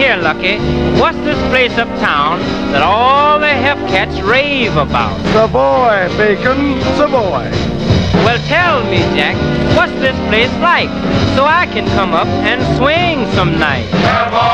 here, Lucky, what's this place uptown that all the hep cats rave about? Savoy, Bacon, Savoy. Well, tell me, Jack, what's this place like, so I can come up and swing some night?